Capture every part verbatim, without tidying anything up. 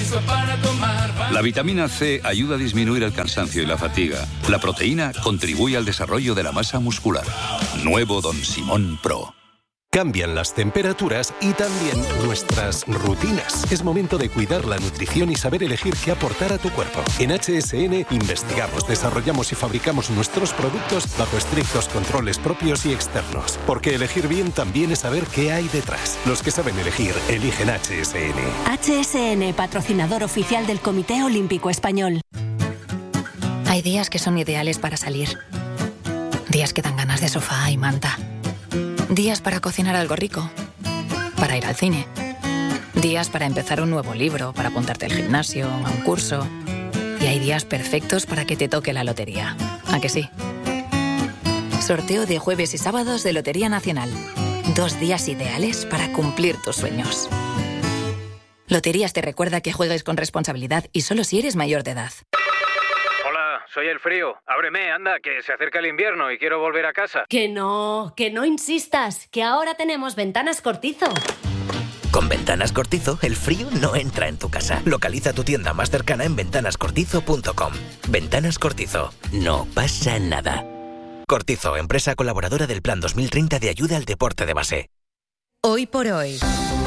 La vitamina C ayuda a disminuir el cansancio y la fatiga. La proteína contribuye al desarrollo de la masa muscular. Nuevo Don Simón Pro. Cambian las temperaturas y también nuestras rutinas. Es momento de cuidar la nutrición y saber elegir qué aportar a tu cuerpo. En H S N investigamos, desarrollamos y fabricamos nuestros productos bajo estrictos controles propios y externos. Porque elegir bien también es saber qué hay detrás. Los que saben elegir, eligen H S N. H S N, patrocinador oficial del Comité Olímpico Español. Hay días que son ideales para salir. Días que dan ganas de sofá y manta. Días para cocinar algo rico, para ir al cine. Días para empezar un nuevo libro, para apuntarte al gimnasio, a un curso. Y hay días perfectos para que te toque la lotería. ¿A que sí? Sorteo de jueves y sábados de Lotería Nacional. Dos días ideales para cumplir tus sueños. Loterías te recuerda que juegues con responsabilidad y solo si eres mayor de edad. Soy el frío. Ábreme, anda, que se acerca el invierno y quiero volver a casa. Que no, que no insistas, que ahora tenemos Ventanas Cortizo. Con Ventanas Cortizo, el frío no entra en tu casa. Localiza tu tienda más cercana en ventanas cortizo punto com. Ventanas Cortizo. No pasa nada. Cortizo, empresa colaboradora del Plan dos mil treinta de ayuda al deporte de base. Hoy por hoy,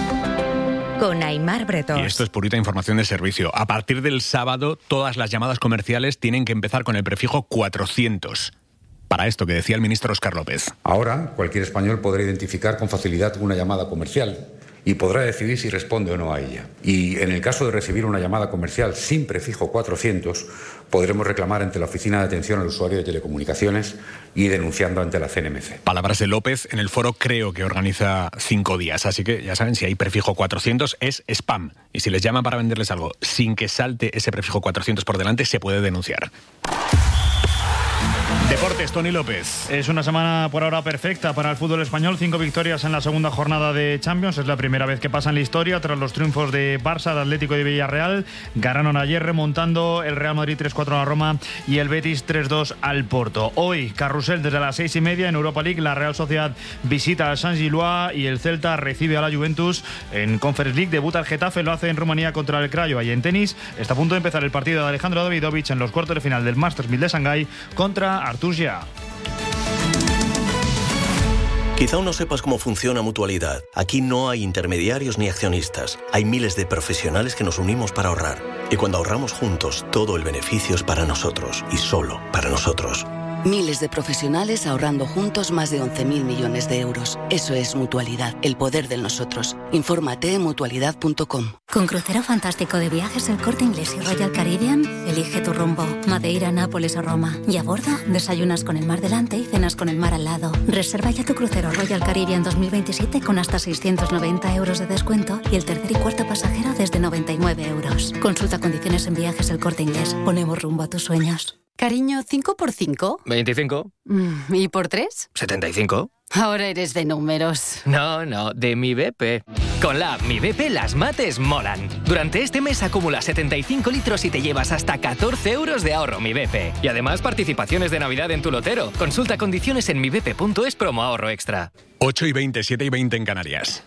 con Aimar Bretós. Y esto es purita información de servicio. A partir del sábado, todas las llamadas comerciales tienen que empezar con el prefijo cuatrocientos. Para esto que decía el ministro Óscar López. Ahora, cualquier español podrá identificar con facilidad una llamada comercial y podrá decidir si responde o no a ella. Y en el caso de recibir una llamada comercial sin prefijo cuatrocientos, podremos reclamar ante la Oficina de Atención al Usuario de Telecomunicaciones y denunciando ante la C N M C. Palabras de López en el foro Creo, que organiza cinco días. Así que ya saben, si hay prefijo cuatrocientos es spam. Y si les llaman para venderles algo sin que salte ese prefijo cuatrocientos por delante, se puede denunciar. Deportes, Tony López. Es una semana por ahora perfecta para el fútbol español. Cinco victorias en la segunda jornada de Champions. Es la primera vez que pasa en la historia tras los triunfos de Barça, de Atlético y de Villarreal. Ganaron ayer remontando el Real Madrid tres cuatro a la Roma y el Betis tres dos al Porto. Hoy, carrusel desde las seis y media en Europa League. La Real Sociedad visita al Saint-Gilloise y el Celta recibe a la Juventus. En Conference League debuta el Getafe, lo hace en Rumanía contra el Craiova. Y en tenis está a punto de empezar el partido de Alejandro Davidovich en los cuartos de final del Masters mil de Shanghái contra Artur Gia. Quizá aún no sepas cómo funciona Mutualidad. Aquí no hay intermediarios ni accionistas. Hay miles de profesionales que nos unimos para ahorrar. Y cuando ahorramos juntos, todo el beneficio es para nosotros y solo para nosotros. Miles de profesionales ahorrando juntos más de once mil millones de euros. Eso es Mutualidad, el poder del nosotros. Infórmate en mutualidad punto com. Con crucero fantástico de viajes El Corte Inglés y Royal Caribbean, elige tu rumbo. Madeira, Nápoles o Roma. Y a bordo, desayunas con el mar delante y cenas con el mar al lado. Reserva ya tu crucero Royal Caribbean dos mil veintisiete con hasta seiscientos noventa euros de descuento y el tercer y cuarto pasajero desde noventa y nueve euros. Consulta condiciones en Viajes El Corte Inglés. Ponemos rumbo a tus sueños. Cariño, ¿cinco por cinco? veinticinco. ¿Y por tres? setenta y cinco. Ahora eres de números. No, no, de mi B P. Con la app Mi B P las mates molan. Durante este mes acumula setenta y cinco litros y te llevas hasta catorce euros de ahorro Mi B P. Y además participaciones de Navidad en tu lotero. Consulta condiciones en mi b p punto es promo ahorro extra. ocho y veinte, siete y veinte en Canarias.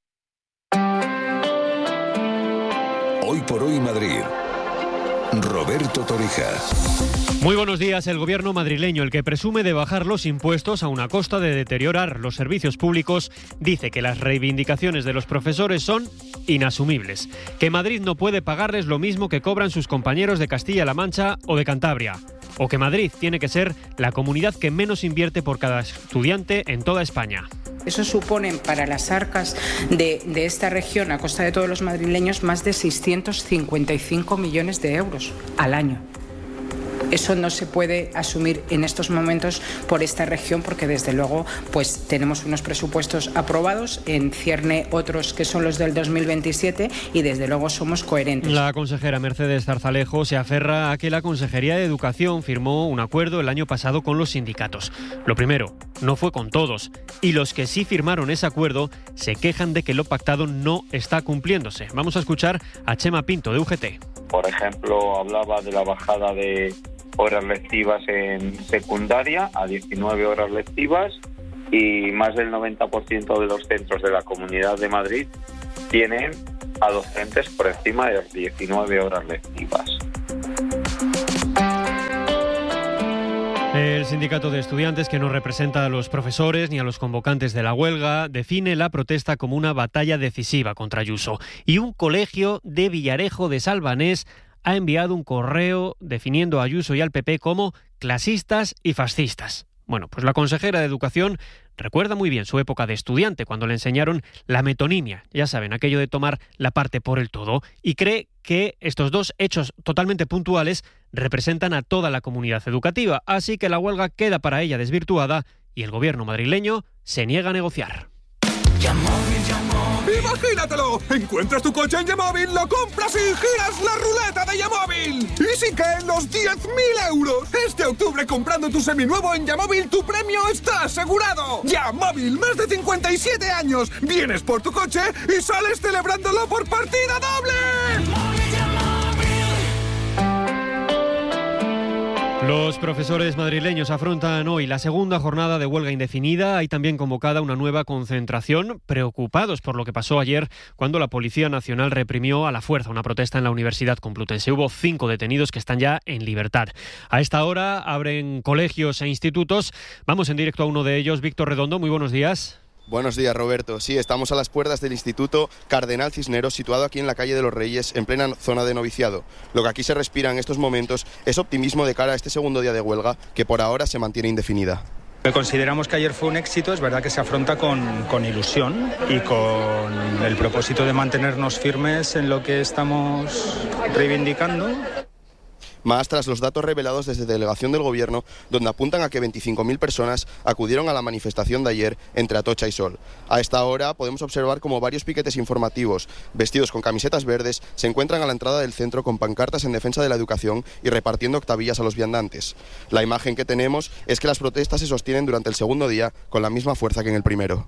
Hoy por hoy Madrid. Roberto Torija. Muy buenos días. El gobierno madrileño, el que presume de bajar los impuestos a una costa de deteriorar los servicios públicos, dice que las reivindicaciones de los profesores son inasumibles, que Madrid no puede pagarles lo mismo que cobran sus compañeros de Castilla-La Mancha o de Cantabria, o que Madrid tiene que ser la comunidad que menos invierte por cada estudiante en toda España. Eso supone para las arcas de, de esta región, a costa de todos los madrileños, más de seiscientos cincuenta y cinco millones de euros al año. Eso no se puede asumir en estos momentos por esta región porque desde luego pues tenemos unos presupuestos aprobados, en cierne otros que son los del dos mil veintisiete y desde luego somos coherentes. La consejera Mercedes Zarzalejo se aferra a que la Consejería de Educación firmó un acuerdo el año pasado con los sindicatos. Lo primero, no fue con todos, y los que sí firmaron ese acuerdo se quejan de que lo pactado no está cumpliéndose. Vamos a escuchar a Chema Pinto de U G T. Por ejemplo, hablaba de la bajada de horas lectivas en secundaria a diecinueve horas lectivas y más del noventa por ciento de los centros de la Comunidad de Madrid tienen a docentes por encima de las diecinueve horas lectivas. El sindicato de estudiantes, que no representa a los profesores ni a los convocantes de la huelga, define la protesta como una batalla decisiva contra Ayuso. Y un colegio de Villarejo de Salvanés ha enviado un correo definiendo a Ayuso y al P P como clasistas y fascistas. Bueno, pues la consejera de Educación recuerda muy bien su época de estudiante, cuando le enseñaron la metonimia, ya saben, aquello de tomar la parte por el todo, y cree que estos dos hechos totalmente puntuales representan a toda la comunidad educativa, así que la huelga queda para ella desvirtuada y el gobierno madrileño se niega a negociar. ¡Imagínatelo! Encuentras tu coche en Yamóvil, lo compras y giras la ruleta de Yamóvil. ¡Y sí que en los diez mil euros! Este octubre, comprando tu seminuevo en Yamóvil, tu premio está asegurado. Yamóvil, más de cincuenta y siete años. Vienes por tu coche y sales celebrándolo por partida doble. Los profesores madrileños afrontan hoy la segunda jornada de huelga indefinida. Hay también convocada una nueva concentración, preocupados por lo que pasó ayer cuando la Policía Nacional reprimió a la fuerza una protesta en la Universidad Complutense. Hubo cinco detenidos que están ya en libertad. A esta hora abren colegios e institutos. Vamos en directo a uno de ellos. Víctor Redondo, muy buenos días. Buenos días, Roberto. Sí, estamos a las puertas del Instituto Cardenal Cisneros, situado aquí en la calle de los Reyes, en plena zona de noviciado. Lo que aquí se respira en estos momentos es optimismo de cara a este segundo día de huelga, que por ahora se mantiene indefinida. Consideramos que ayer fue un éxito, es verdad que se afronta con, con ilusión y con el propósito de mantenernos firmes en lo que estamos reivindicando. Más tras los datos revelados desde delegación del Gobierno, donde apuntan a que veinticinco mil personas acudieron a la manifestación de ayer entre Atocha y Sol. A esta hora podemos observar como varios piquetes informativos, vestidos con camisetas verdes, se encuentran a la entrada del centro con pancartas en defensa de la educación y repartiendo octavillas a los viandantes. La imagen que tenemos es que las protestas se sostienen durante el segundo día con la misma fuerza que en el primero.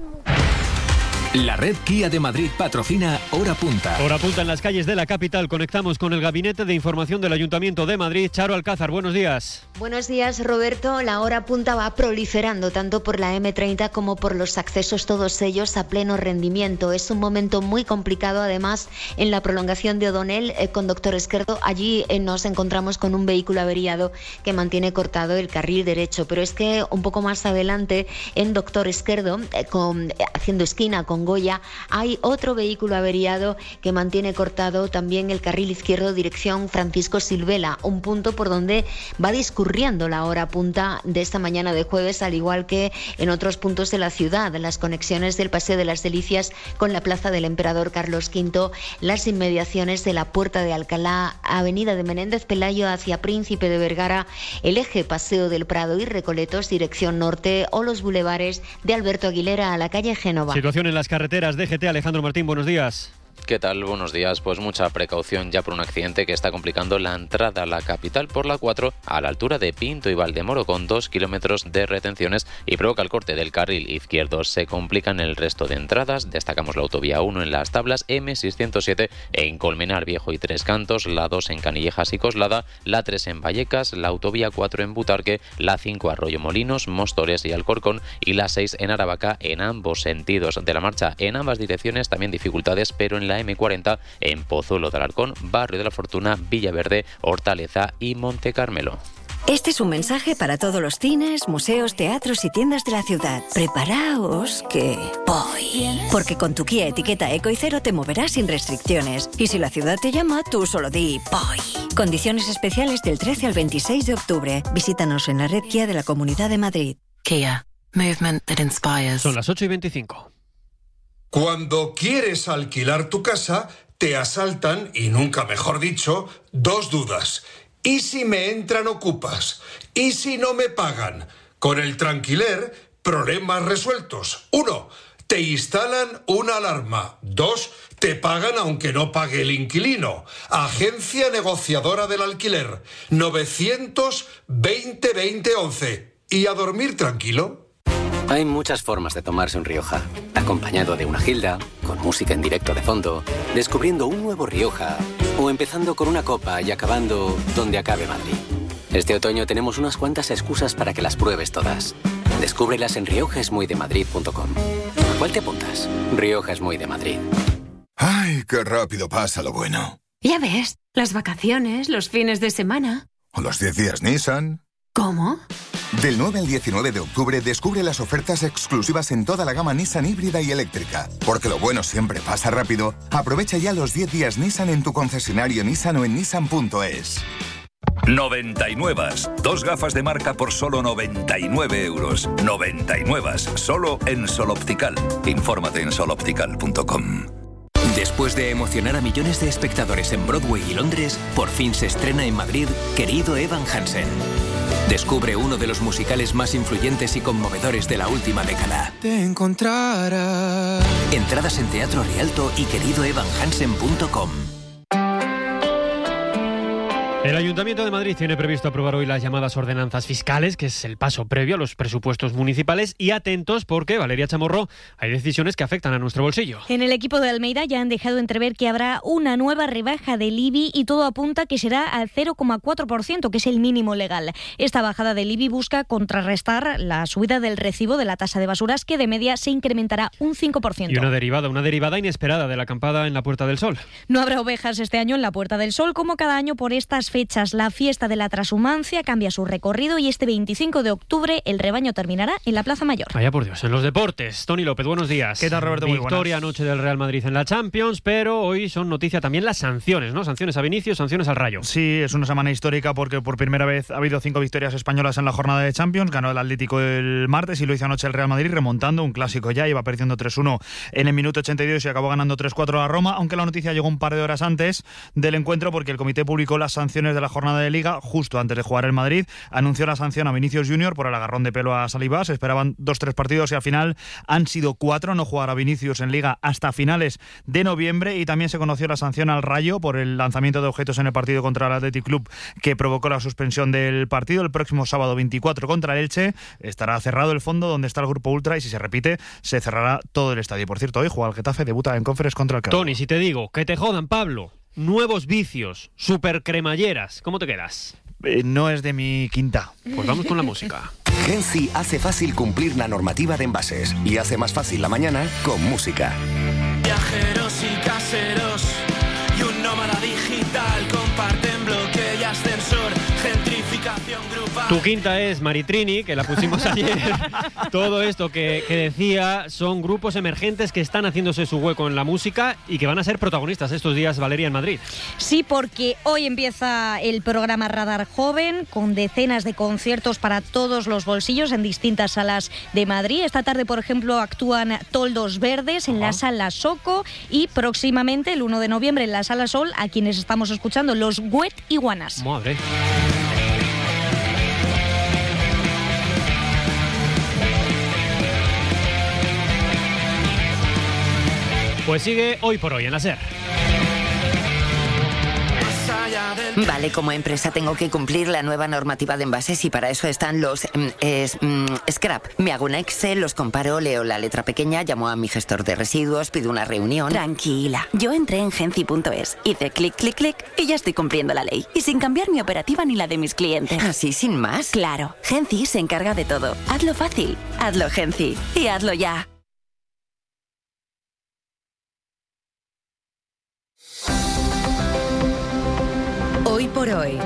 La red Kia de Madrid patrocina Hora Punta. Hora Punta en las calles de la capital. Conectamos con el Gabinete de Información del Ayuntamiento de Madrid. Charo Alcázar, buenos días. Buenos días, Roberto. La hora punta va proliferando tanto por la eme treinta como por los accesos, todos ellos a pleno rendimiento. Es un momento muy complicado, además, en la prolongación de O'Donnell eh, con Doctor Esquerdo. Allí eh, nos encontramos con un vehículo averiado que mantiene cortado el carril derecho. Pero es que un poco más adelante, en Doctor Esquerdo, eh, con, eh, haciendo esquina con Goya, hay otro vehículo averiado que mantiene cortado también el carril izquierdo dirección Francisco Silvela, un punto por donde va discurriendo la hora punta de esta mañana de jueves, al igual que en otros puntos de la ciudad, las conexiones del Paseo de las Delicias con la Plaza del Emperador Carlos quinto, las inmediaciones de la Puerta de Alcalá, Avenida de Menéndez Pelayo hacia Príncipe de Vergara, el eje Paseo del Prado y Recoletos dirección norte, o los bulevares de Alberto Aguilera a la calle Génova. Situación en las carreteras de G T. Alejandro Martín, buenos días. ¿Qué tal? Buenos días. Pues mucha precaución ya por un accidente que está complicando la entrada a la capital por la cuatro a la altura de Pinto y Valdemoro, con dos kilómetros de retenciones, y provoca el corte del carril izquierdo. Se complican el resto de entradas. Destacamos la autovía uno en Las Tablas, eme seiscientos siete en Colmenar Viejo y Tres Cantos, la dos en Canillejas y Coslada, la tres en Vallecas, la autovía cuatro en Butarque, la cinco Arroyo Molinos, Móstoles y Alcorcón, y la seis en Aravaca en ambos sentidos de la marcha. En ambas direcciones también dificultades, pero en la eme cuarenta en Pozuelo de Alarcón, Barrio de la Fortuna, Villaverde, Hortaleza y Monte Carmelo. Este es un mensaje para todos los cines, museos, teatros y tiendas de la ciudad. Preparaos que voy. Porque con tu Kia etiqueta Eco y Cero te moverás sin restricciones. Y si la ciudad te llama, tú solo di voy. Condiciones especiales del trece al veintiséis de octubre. Visítanos en la red Kia de la Comunidad de Madrid. Kia. Movement that inspires. Son las ocho y veinticinco. Cuando quieres alquilar tu casa, te asaltan, y nunca mejor dicho, dos dudas. ¿Y si me entran ocupas? ¿Y si no me pagan? Con el Tranquiler, problemas resueltos. Uno, te instalan una alarma. Dos, te pagan aunque no pague el inquilino. Agencia negociadora del alquiler. novecientos veinte veinte once. ¿Y a dormir tranquilo? Hay muchas formas de tomarse un Rioja. Acompañado de una gilda, con música en directo de fondo, descubriendo un nuevo Rioja, o empezando con una copa y acabando donde acabe Madrid. Este otoño tenemos unas cuantas excusas para que las pruebes todas. Descúbrelas en rioja es muy de madrid punto com. ¿A cuál te apuntas? Rioja es muy de Madrid. Ay, qué rápido pasa lo bueno. Ya ves, las vacaciones, los fines de semana. O los diez días Nissan. ¿Cómo? Del nueve al diecinueve de octubre descubre las ofertas exclusivas en toda la gama Nissan híbrida y eléctrica. Porque lo bueno siempre pasa rápido. Aprovecha ya los diez días Nissan en tu concesionario Nissan o en nissan punto es. noventa y nueve. Dos gafas de marca por solo noventa y nueve euros. noventa y nueve. Solo en Sol Optical. Infórmate en sol optical punto com. Después de emocionar a millones de espectadores en Broadway y Londres, por fin se estrena en Madrid Querido Evan Hansen. Descubre uno de los musicales más influyentes y conmovedores de la última década. Te encontrarás. Entradas en Teatro Rialto y querido evan hansen punto com. El Ayuntamiento de Madrid tiene previsto aprobar hoy las llamadas ordenanzas fiscales, que es el paso previo a los presupuestos municipales. Y atentos porque, Valeria Chamorro, hay decisiones que afectan a nuestro bolsillo. En el equipo de Almeida ya han dejado entrever que habrá una nueva rebaja del I B I y todo apunta que será al cero coma cuatro por ciento, que es el mínimo legal. Esta bajada del I B I busca contrarrestar la subida del recibo de la tasa de basuras, que de media se incrementará un cinco por ciento. Y una derivada, una derivada inesperada de la acampada en la Puerta del Sol. No habrá ovejas este año en la Puerta del Sol, como cada año por estas fechas. La fiesta de la transhumancia cambia su recorrido y este veinticinco de octubre el rebaño terminará en la Plaza Mayor. Vaya por Dios, en los deportes. Tony López, buenos días. ¿Qué tal, Roberto? Muy buenas. Victoria anoche del Real Madrid en la Champions, pero hoy son noticia también las sanciones, ¿no? Sanciones a Vinicius, sanciones al Rayo. Sí, es una semana histórica porque por primera vez ha habido cinco victorias españolas en la jornada de Champions. Ganó el Atlético el martes y lo hizo anoche el Real Madrid, remontando un clásico ya. Iba perdiendo tres uno en el minuto ochenta y dos y acabó ganando tres cuatro a Roma, aunque la noticia llegó un par de horas antes del encuentro porque el comité publicó las sanciones de la jornada de Liga justo antes de jugar el Madrid. Anunció la sanción a Vinicius Junior por el agarrón de pelo a Saliba. Se esperaban dos tres partidos y al final han sido cuatro. No jugará Vinicius en Liga hasta finales de noviembre. Y también se conoció la sanción al Rayo por el lanzamiento de objetos en el partido contra el Athletic Club, que provocó la suspensión del partido. El próximo sábado veinticuatro contra el Elche estará cerrado el fondo donde está el grupo Ultra y si se repite se cerrará todo el estadio. Por cierto, hoy juega el Getafe, debuta en Conference contra el Cádiz. Tony, si te digo que te jodan, Pablo, nuevos vicios, super cremalleras, ¿cómo te quedas? Eh, no es de mi quinta. Pues vamos con la música. Genci hace fácil cumplir la normativa de envases y hace más fácil la mañana con música. Viajeros y caseros y un nómada digital comparten bloque y ascensor, gentrificación grupal. Tu quinta es Maritrini, que la pusimos ayer. Todo esto que, que decía son grupos emergentes que están haciéndose su hueco en la música y que van a ser protagonistas estos días, Valeria, en Madrid. Sí, porque hoy empieza el programa Radar Joven con decenas de conciertos para todos los bolsillos en distintas salas de Madrid. Esta tarde, por ejemplo, actúan Toldos Verdes en uh-huh. la Sala Soco y próximamente, el uno de noviembre, en la Sala Sol, a quienes estamos escuchando, los Wet Iguanas. Madre. Pues sigue Hoy por Hoy en la SER. Vale, como empresa tengo que cumplir la nueva normativa de envases y para eso están los mm, es, mm, scrap. Me hago un Excel, los comparo, leo la letra pequeña, llamo a mi gestor de residuos, pido una reunión. Tranquila, yo entré en genci punto es, hice clic, clic, clic y ya estoy cumpliendo la ley. Y sin cambiar mi operativa ni la de mis clientes. ¿Así sin más? Claro, Genci se encarga de todo. Hazlo fácil, hazlo Genci y hazlo ya. Hoy por hoy,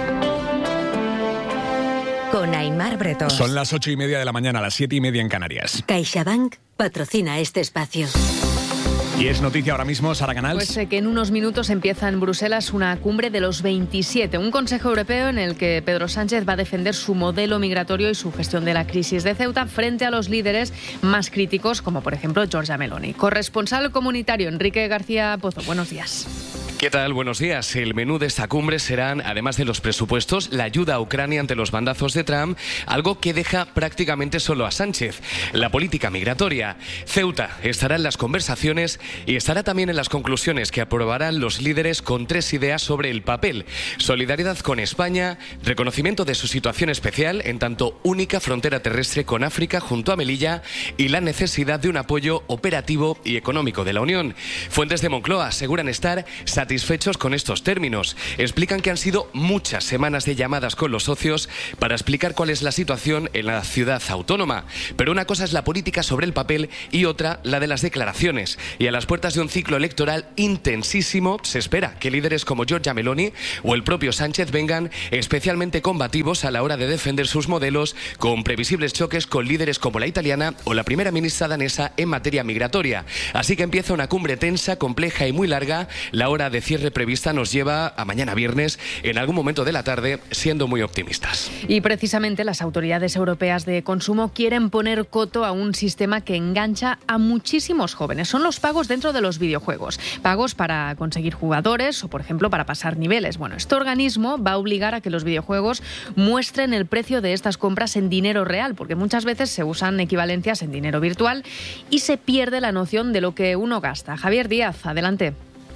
con Aimar Bretón. Son las ocho y media de la mañana, las siete y media en Canarias. CaixaBank patrocina este espacio. Y es noticia ahora mismo, Sara Canals. Pues eh, que en unos minutos empieza en Bruselas una cumbre de los veintisiete, un Consejo Europeo en el que Pedro Sánchez va a defender su modelo migratorio y su gestión de la crisis de Ceuta frente a los líderes más críticos, como por ejemplo Giorgia Meloni. Corresponsal comunitario Enrique García Pozo, buenos días. ¿Qué tal? Buenos días. El menú de esta cumbre serán, además de los presupuestos, la ayuda a Ucrania ante los bandazos de Trump, algo que deja prácticamente solo a Sánchez. La política migratoria. Ceuta estará en las conversaciones y estará también en las conclusiones que aprobarán los líderes con tres ideas sobre el papel. Solidaridad con España, reconocimiento de su situación especial en tanto única frontera terrestre con África junto a Melilla y la necesidad de un apoyo operativo y económico de la Unión. Fuentes de Moncloa aseguran estar satisfechos satisfechos con estos términos. Explican que han sido muchas semanas de llamadas con los socios para explicar cuál es la situación en la ciudad autónoma. Pero una cosa es la política sobre el papel y otra la de las declaraciones. Y a las puertas de un ciclo electoral intensísimo se espera que líderes como Giorgia Meloni o el propio Sánchez vengan especialmente combativos a la hora de defender sus modelos, con previsibles choques con líderes como la italiana o la primera ministra danesa en materia migratoria. Así que empieza una cumbre tensa, compleja y muy larga. La hora de cierre prevista nos lleva a mañana viernes, en algún momento de la tarde, siendo muy optimistas. Y precisamente las autoridades europeas de consumo quieren poner coto a un sistema que engancha a muchísimos jóvenes. Son los pagos dentro de los videojuegos. Pagos para conseguir jugadores o, por ejemplo, para pasar niveles. Bueno, este organismo va a obligar a que los videojuegos muestren el precio de estas compras en dinero real, porque muchas veces se usan equivalencias en dinero virtual y se pierde la noción de lo que uno gasta. Javier Díaz, adelante.